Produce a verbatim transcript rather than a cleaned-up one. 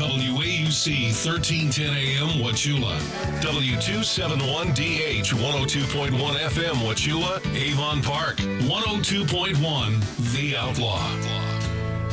W A U C thirteen ten A M Wauchula, W two seventy-one D H one oh two point one F M Wauchula, Avon Park, one oh two point one The Outlaw.